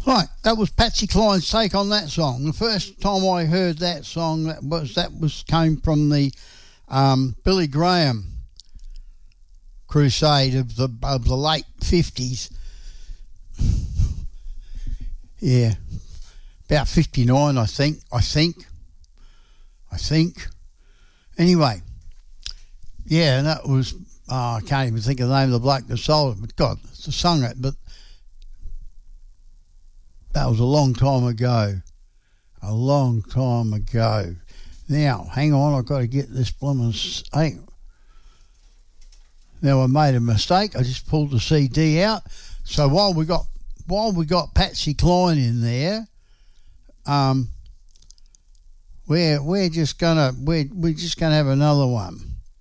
Right, that was Patsy Cline's take on that song. The first time I heard that song, came from the Billy Graham crusade of the late 50s. Yeah, about 59, I think. Anyway, yeah, and that was, I can't even think of the name of the bloke that sold it, but God, sung it, but that was a long time ago. Now, hang on, I've got to get this blooming... Now, I made a mistake. I just pulled the CD out. So while we got Patsy Cline in there, we're just gonna have another one.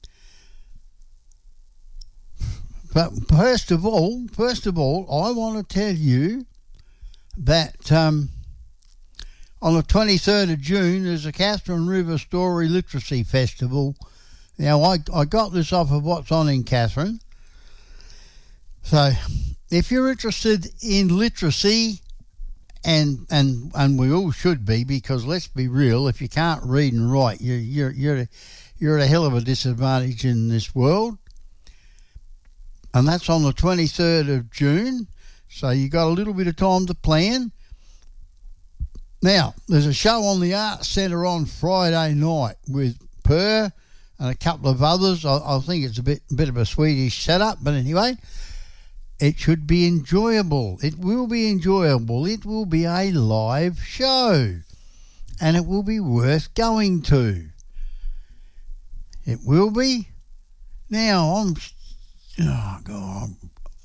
But first of all, I want to tell you that on the 23rd of June there's a Katherine River Story Literacy Festival. Now, I got this off of what's on in Katherine. So, if you're interested in literacy, and we all should be, because let's be real, if you can't read and write, you're at a hell of a disadvantage in this world. And that's on the 23rd of June, so you got a little bit of time to plan. Now, there's a show on the Arts Centre on Friday night with Per and a couple of others. I think it's a bit of a Swedish setup, but anyway, it should be enjoyable. It will be enjoyable. It will be a live show, and it will be worth going to. It will be. Now, oh God,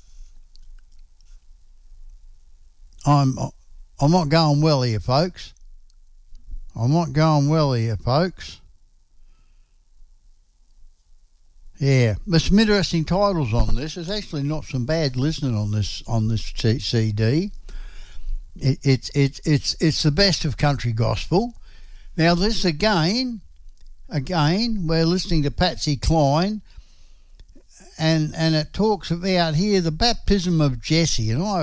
I'm not going well here, folks. Yeah, there's some interesting titles on this. There's actually not some bad listening on this CD. It's the best of country gospel. Now this again, we're listening to Patsy Cline, and it talks about here the baptism of Jesse, and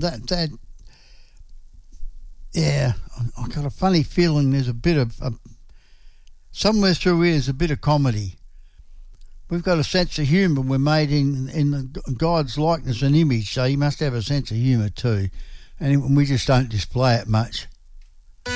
yeah, I got a funny feeling there's a bit of somewhere through here there's a bit of comedy. We've got a sense of humour. We're made in God's likeness and image, so he must have a sense of humour too. And we just don't display it much.